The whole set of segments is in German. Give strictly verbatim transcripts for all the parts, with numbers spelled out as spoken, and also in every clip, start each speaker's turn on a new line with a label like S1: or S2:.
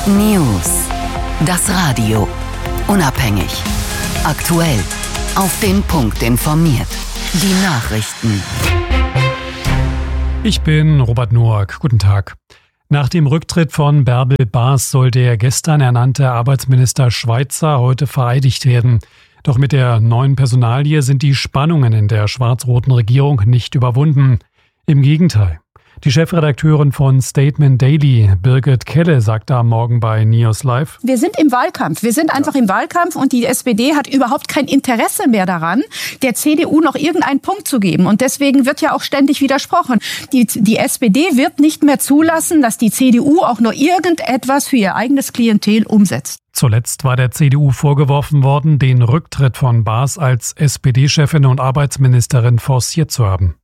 S1: News. Das Radio. Unabhängig. Aktuell. Auf den Punkt informiert. Die Nachrichten.
S2: Ich bin Robert Noack. Guten Tag. Nach dem Rücktritt von Bärbel Baas soll der gestern ernannte Arbeitsminister Schweizer heute vereidigt werden. Doch mit der neuen Personalie sind die Spannungen in der schwarz-roten Regierung nicht überwunden. Im Gegenteil. Die Chefredakteurin von Statement Daily, Birgit Kelle, sagte am Morgen bei News Live:
S3: Wir sind im Wahlkampf. Wir sind einfach im Wahlkampf und die S P D hat überhaupt kein Interesse mehr daran, der C D U noch irgendeinen Punkt zu geben. Und deswegen wird ja auch ständig widersprochen. Die, die S P D wird nicht mehr zulassen, dass die C D U auch nur irgendetwas für ihr eigenes Klientel umsetzt.
S2: Zuletzt war der C D U vorgeworfen worden, den Rücktritt von Baas als S P D-Chefin und Arbeitsministerin forciert zu haben.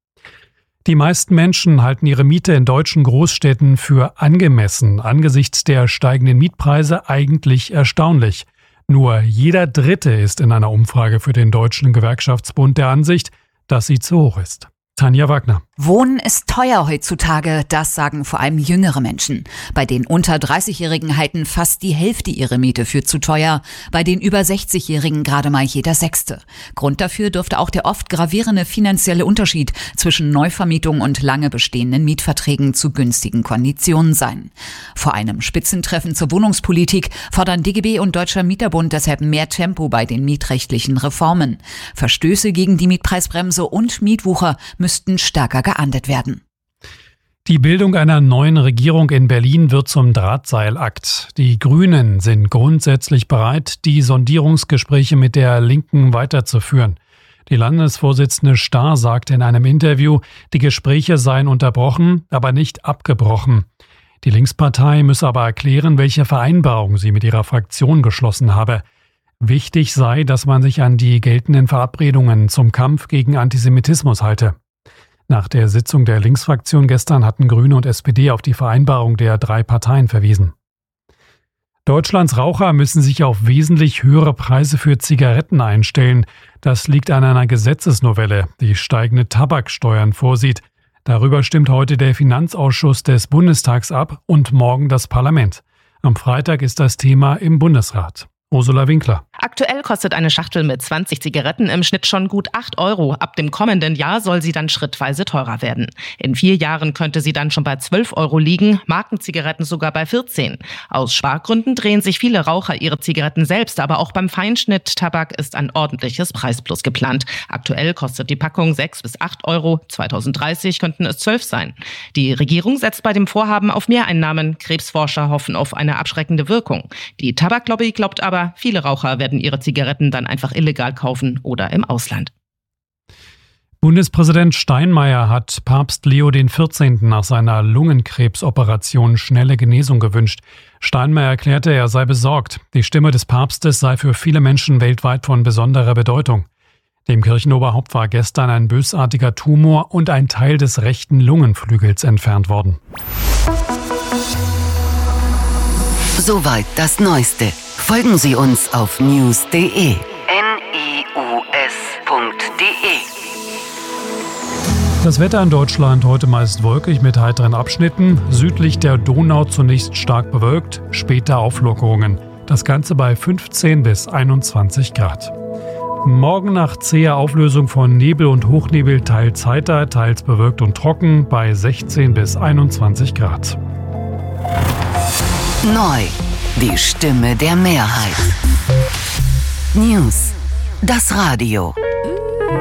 S2: Die meisten Menschen halten ihre Miete in deutschen Großstädten für angemessen. Angesichts der steigenden Mietpreise eigentlich erstaunlich. Nur jeder Dritte ist in einer Umfrage für den Deutschen Gewerkschaftsbund der Ansicht, dass sie zu hoch ist. Tanja Wagner.
S4: Wohnen ist teuer heutzutage, das sagen vor allem jüngere Menschen. Bei den unter dreißigjährigen halten fast die Hälfte ihre Miete für zu teuer, bei den über sechzigjährigen gerade mal jeder Sechste. Grund dafür dürfte auch der oft gravierende finanzielle Unterschied zwischen Neuvermietung und lange bestehenden Mietverträgen zu günstigen Konditionen sein. Vor einem Spitzentreffen zur Wohnungspolitik fordern D G B und Deutscher Mieterbund deshalb mehr Tempo bei den mietrechtlichen Reformen. Verstöße gegen die Mietpreisbremse und Mietwucher müssten stärker geahndet werden.
S2: Die Bildung einer neuen Regierung in Berlin wird zum Drahtseilakt. Die Grünen sind grundsätzlich bereit, die Sondierungsgespräche mit der Linken weiterzuführen. Die Landesvorsitzende Starr sagte in einem Interview, die Gespräche seien unterbrochen, aber nicht abgebrochen. Die Linkspartei müsse aber erklären, welche Vereinbarung sie mit ihrer Fraktion geschlossen habe. Wichtig sei, dass man sich an die geltenden Verabredungen zum Kampf gegen Antisemitismus halte. Nach der Sitzung der Linksfraktion gestern hatten Grüne und S P D auf die Vereinbarung der drei Parteien verwiesen. Deutschlands Raucher müssen sich auf wesentlich höhere Preise für Zigaretten einstellen. Das liegt an einer Gesetzesnovelle, die steigende Tabaksteuern vorsieht. Darüber stimmt heute der Finanzausschuss des Bundestags ab und morgen das Parlament. Am Freitag ist das Thema im Bundesrat. Ursula Winkler.
S5: Aktuell kostet eine Schachtel mit zwanzig Zigaretten im Schnitt schon gut acht Euro. Ab dem kommenden Jahr soll sie dann schrittweise teurer werden. In vier Jahren könnte sie dann schon bei zwölf Euro liegen, Markenzigaretten sogar bei vierzehn. Aus Spargründen drehen sich viele Raucher ihre Zigaretten selbst, aber auch beim Feinschnitt-Tabak ist ein ordentliches Preisplus geplant. Aktuell kostet die Packung sechs bis acht Euro, zweitausenddreißig könnten es zwölf sein. Die Regierung setzt bei dem Vorhaben auf Mehreinnahmen. Krebsforscher hoffen auf eine abschreckende Wirkung. Die Tabaklobby glaubt aber, viele Raucher werden ihre Zigaretten dann einfach illegal kaufen oder im Ausland.
S2: Bundespräsident Steinmeier hat Papst Leo der vierzehnte. nach seiner Lungenkrebsoperation schnelle Genesung gewünscht. Steinmeier erklärte, er sei besorgt. Die Stimme des Papstes sei für viele Menschen weltweit von besonderer Bedeutung. Dem Kirchenoberhaupt war gestern ein bösartiger Tumor und ein Teil des rechten Lungenflügels entfernt worden.
S1: Soweit das Neueste. Folgen Sie uns auf news punkt de. N I U S punkt de.
S2: Das Wetter in Deutschland heute meist wolkig mit heiteren Abschnitten. Südlich der Donau zunächst stark bewölkt, später Auflockerungen. Das Ganze bei fünfzehn bis einundzwanzig Grad. Morgen nach zäher Auflösung von Nebel und Hochnebel teils heiter, teils bewölkt und trocken bei sechzehn bis einundzwanzig Grad.
S1: Neu. Die Stimme der Mehrheit. News. Das Radio.